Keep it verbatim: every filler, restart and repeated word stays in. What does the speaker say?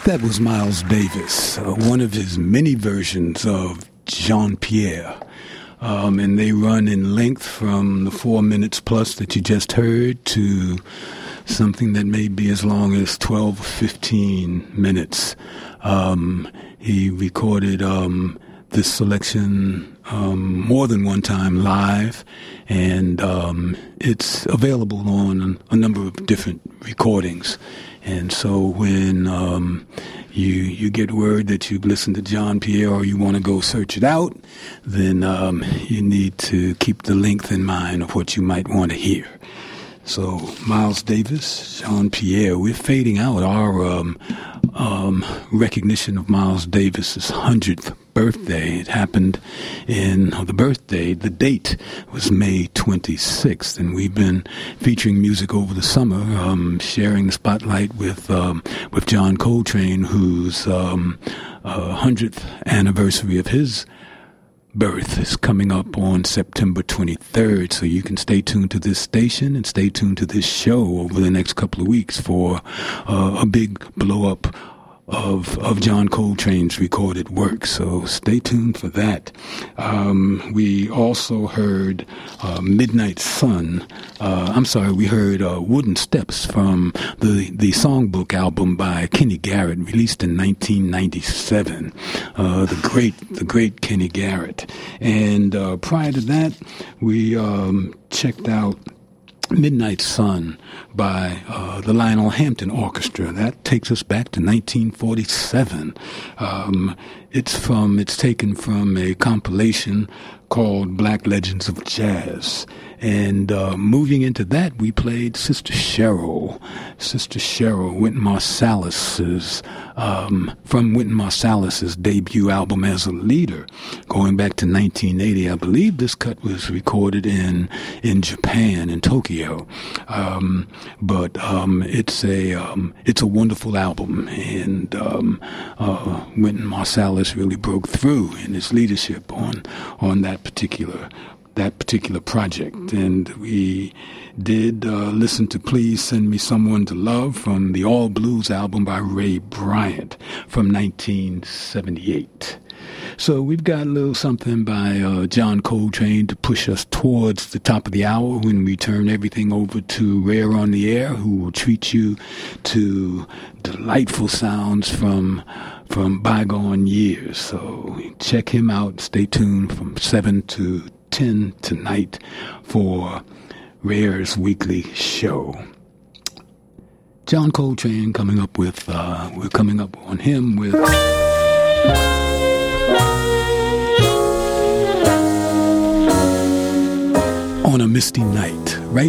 That was Miles Davis, uh, one of his many versions of Jean Pierre. Um, and they run in length from the four minutes plus that you just heard to something that may be as long as twelve or fifteen minutes. Um, he recorded um, this selection um, more than one time live, and um, it's available on a number of different recordings. And so when um, you you get word that you've listened to Jean Pierre or you want to go search it out, then um, you need to keep the length in mind of what you might want to hear. So Miles Davis, Jean Pierre, we're fading out our um, um, recognition of Miles Davis's hundredth birthday. It happened in oh, the birthday. The date was May twenty-sixth, and we've been featuring music over the summer, um, sharing the spotlight with um, with John Coltrane, whose um, uh, hundredth anniversary of his birth is coming up on September twenty-third, so you can stay tuned to this station and stay tuned to this show over the next couple of weeks for uh, a big blow-up of of John Coltrane's recorded work. So stay tuned for that. Um, we also heard uh, Midnight Sun. Uh, I'm sorry, we heard uh, Wooden Steps from the, the songbook album by Kenny Garrett, released in nineteen ninety-seven. Uh, the great, the great Kenny Garrett. And uh, prior to that, we um, checked out Midnight Sun by uh, the Lionel Hampton Orchestra. That takes us back to nineteen forty-seven. Um, it's from, it's taken from a compilation called Black Legends of Jazz. And uh, moving into that, we played Sister Cheryl. Sister Cheryl, Wynton Marsalis's, um, from Wynton Marsalis's debut album as a leader, going back to nineteen eighty. I believe this cut was recorded in in Japan, in Tokyo. Um, but um, it's a um, it's a wonderful album, and um, uh, Wynton Marsalis really broke through in his leadership on on that particular. that particular project. And we did uh, listen to Please Send Me Someone to Love from the All Blues album by Ray Bryant from nineteen seventy-eight. So we've got a little something by uh, John Coltrane to push us towards the top of the hour when we turn everything over to Rare on the Air, who will treat you to delightful sounds from from bygone years. So check him out. Stay tuned from seven to ten tonight for Rare's weekly show. John Coltrane coming up with, uh, we're coming up on him with On a Misty Night, right